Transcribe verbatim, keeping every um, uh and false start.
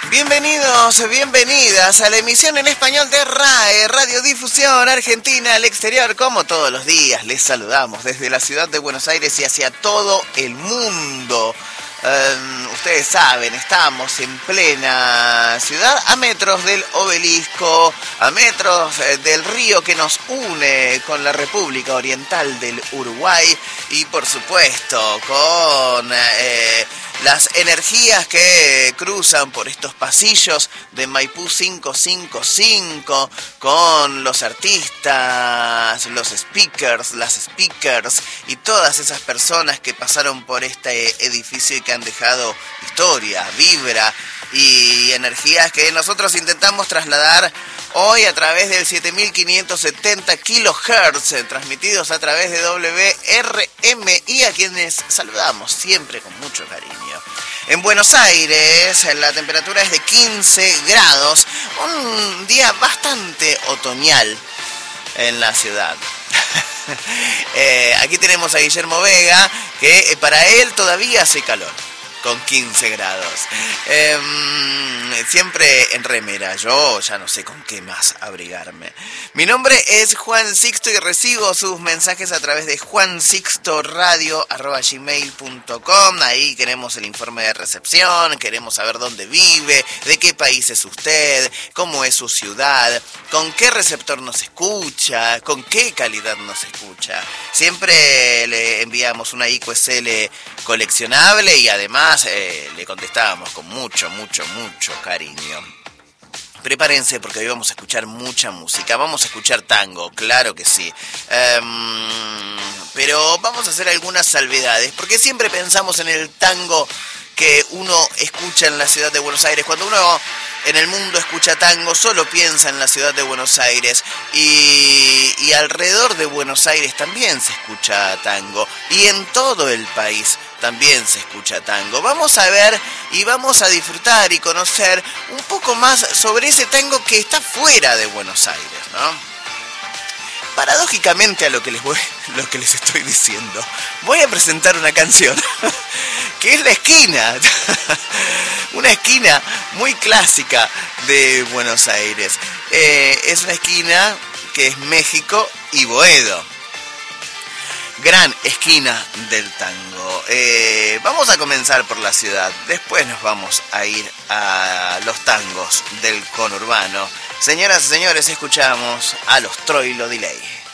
Bienvenidos, bienvenidas a la emisión en español de R A E, Radiodifusión Argentina al exterior. Como todos los días, les saludamos desde la ciudad de Buenos Aires y hacia todo el mundo. Um, ustedes saben, estamos en plena ciudad, a metros del obelisco, a metros eh, del río que nos une con la República Oriental del Uruguay y por supuesto con eh, las energías que cruzan por estos pasillos de Maipú quinientos cincuenta y cinco, con los artistas, los speakers, las speakers y todas esas personas que pasaron por este edificio y que han dejado historia, vibra y energías que nosotros intentamos trasladar hoy a través del siete mil quinientos setenta kilohertz, transmitidos a través de W R M y a quienes saludamos siempre con mucho cariño. En Buenos Aires la temperatura es de quince grados, un día bastante otoñal en la ciudad. eh, aquí tenemos a Guillermo Vega, que eh, para él todavía hace calor, con quince grados. Eh, siempre en remera, yo ya no sé con qué más abrigarme. Mi nombre es Juan Sixto y recibo sus mensajes a través de juansixtoradio arroba gmail punto com. Ahí queremos el informe de recepción, queremos saber dónde vive, de qué país es usted, cómo es su ciudad, con qué receptor nos escucha, con qué calidad nos escucha. Siempre le enviamos una I Q S L coleccionable y además eh, le contestábamos con mucho, mucho, mucho cariño. Prepárense porque hoy vamos a escuchar mucha música. Vamos a escuchar tango, claro que sí. Um, pero vamos a hacer algunas salvedades porque siempre pensamos en el tango que uno escucha en la ciudad de Buenos Aires. Cuando uno en el mundo escucha tango, solo piensa en la ciudad de Buenos Aires. Y, y alrededor de Buenos Aires también se escucha tango. Y en todo el país también se escucha tango. Vamos a ver y vamos a disfrutar y conocer un poco más sobre ese tango que está fuera de Buenos Aires, ¿no? Paradójicamente a lo que les voy, lo que les estoy diciendo, voy a presentar una canción que es La Esquina, una esquina muy clásica de Buenos Aires. Eh, es una esquina que es México y Boedo. Gran esquina del tango. Eh, vamos a comenzar por la ciudad, después nos vamos a ir a los tangos del conurbano. Señoras y señores, escuchamos a los Troilo Delay.